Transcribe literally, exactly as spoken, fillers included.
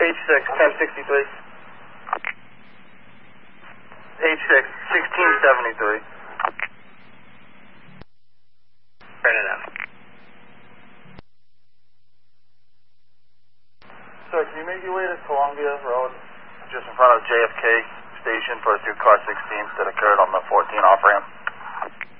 H six, ten sixty-three. H six, sixteen seventy-three. Turn it out. Sir, can you make your way to Columbia Road, just in front of J F K Station for a two car sixteen that occurred on the fourteen off ramp?